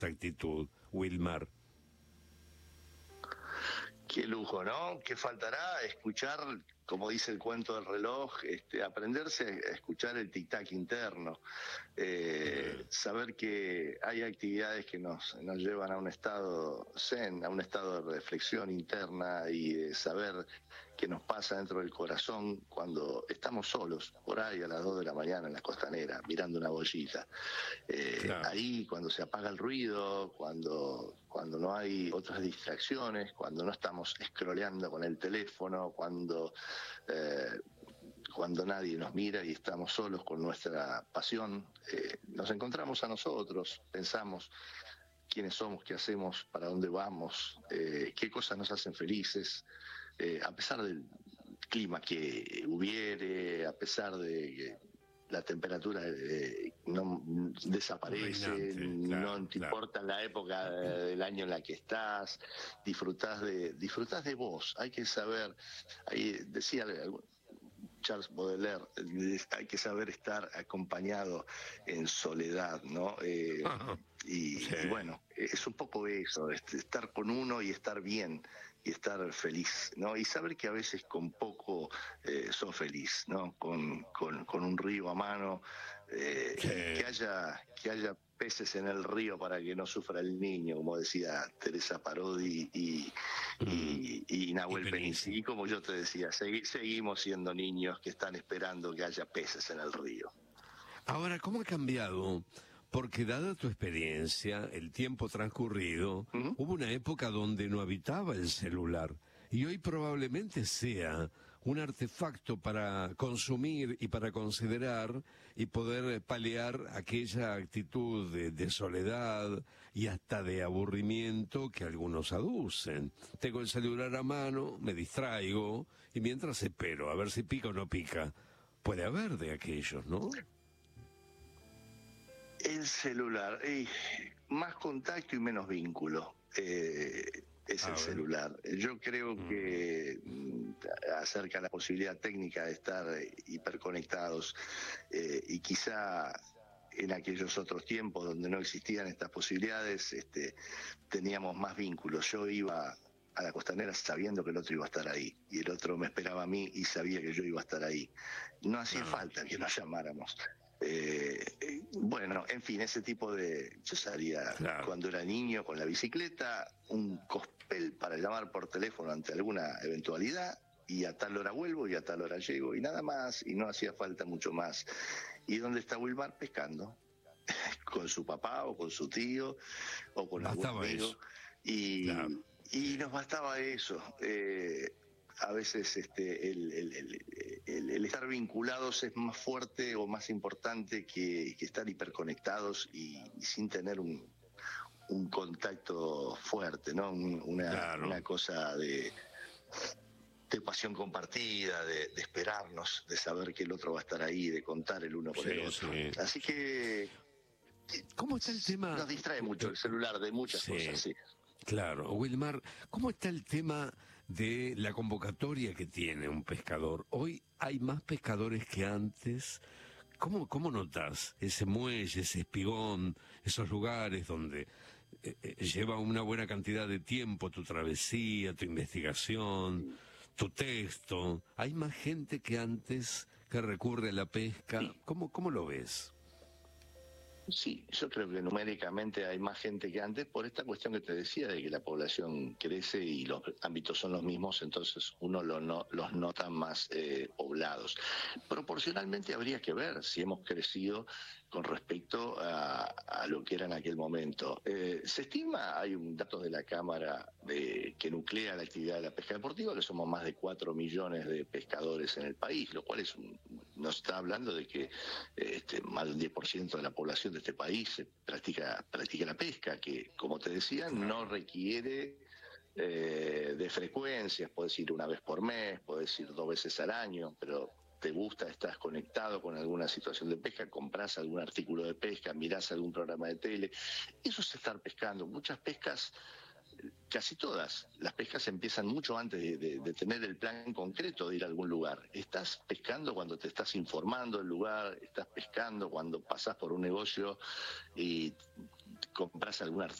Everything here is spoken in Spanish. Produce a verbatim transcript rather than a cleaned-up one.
actitud, Wilmar. Qué lujo, ¿no? ¿Qué faltará? Escuchar, como dice el cuento del reloj, este, aprenderse a escuchar el tic-tac interno, eh, saber que hay actividades que nos, nos llevan a un estado zen, a un estado de reflexión interna y de saber qué nos pasa dentro del corazón cuando estamos solos, por ahí a las dos de la mañana en la costanera, mirando una bollita. Eh, claro. Ahí cuando se apaga el ruido, cuando, cuando no hay otras distracciones, cuando no estamos scrolleando con el teléfono, cuando, eh, cuando nadie nos mira y estamos solos con nuestra pasión, eh, nos encontramos a nosotros, pensamos quiénes somos, qué hacemos, para dónde vamos, eh, qué cosas nos hacen felices, eh, a pesar del clima que hubiere, a pesar de que la temperatura eh, no desaparece, Reinante, claro, no te claro. importa la época del año en la que estás, disfrutás de, disfrutás de vos, hay que saber, ahí decía Charles Baudelaire, hay que saber estar acompañado en soledad, ¿no? Eh, y, sí. y bueno, es un poco eso, estar con uno y estar bien y estar feliz, ¿no? Y saber que a veces con poco eh, sos feliz, ¿no? Con, con, con un río a mano, eh, sí. que haya que haya peces en el río para que no sufra el niño, como decía Teresa Parodi y, mm. y, y Nahuel Penici. Y como yo te decía, segui, seguimos siendo niños que están esperando que haya peces en el río. Ahora, ¿cómo ha cambiado? Porque dada tu experiencia, el tiempo transcurrido, uh-huh. hubo una época donde no habitaba el celular y hoy probablemente sea un artefacto para consumir y para considerar y poder paliar aquella actitud de, de soledad y hasta de aburrimiento que algunos aducen. Tengo el celular a mano, me distraigo y mientras espero a ver si pica o no pica. Puede haber de aquellos, ¿no? El celular, eh, más contacto y menos vínculo, eh, es el celular. Yo creo que mm, acerca la posibilidad técnica de estar hiperconectados eh, y quizá en aquellos otros tiempos donde no existían estas posibilidades, este, teníamos más vínculos. Yo iba a la costanera sabiendo que el otro iba a estar ahí y el otro me esperaba a mí y sabía que yo iba a estar ahí. No hacía falta que nos llamáramos. Eh, eh, bueno, en fin, ese tipo de... Yo salía claro. cuando era niño con la bicicleta, un cospel para llamar por teléfono ante alguna eventualidad y a tal hora vuelvo y a tal hora llego y nada más, y no hacía falta mucho más. ¿Y dónde está Wilmar? Pescando con su papá o con su tío o con algún amigo y, claro. y nos bastaba eso. eh, A veces este, el, el, el, el, el estar vinculados es más fuerte o más importante que, que estar hiperconectados y, y sin tener un, un contacto fuerte, ¿no? Un, una, claro. una cosa de, de pasión compartida, de, de esperarnos, de saber que el otro va a estar ahí, de contar el uno por sí, el otro. Sí. Así que ¿cómo está el tema? Nos distrae mucho el celular de muchas sí. cosas, sí. Claro, Wilmar, ¿cómo está el tema de la convocatoria que tiene un pescador? Hoy hay más pescadores que antes. ¿Cómo, cómo notas ese muelle, ese espigón, esos lugares donde eh, eh, lleva una buena cantidad de tiempo tu travesía, tu investigación, tu texto? ¿Hay más gente que antes que recurre a la pesca? Sí. ¿Cómo, cómo lo ves? Sí, yo creo que numéricamente hay más gente que antes por esta cuestión que te decía de que la población crece y los ámbitos son los mismos, entonces uno lo no, los nota más eh, poblados. Proporcionalmente habría que ver si hemos crecido con respecto a, a lo que era en aquel momento. Eh, se estima, hay un dato de la Cámara de, que nuclea la actividad de la pesca deportiva, que somos más de cuatro millones de pescadores en el país, lo cual es un, nos está hablando de que este, más del diez por ciento de la población de este país practica, practica la pesca, que como te decía no requiere eh, de frecuencias, puedes ir una vez por mes, puedes ir dos veces al año, pero te gusta, estás conectado con alguna situación de pesca, compras algún artículo de pesca, mirás algún programa de tele, eso es estar pescando. Muchas pescas, casi todas, las pescas empiezan mucho antes de, de, de tener el plan concreto de ir a algún lugar. Estás pescando cuando te estás informando del lugar, estás pescando cuando pasás por un negocio y compras algún artículo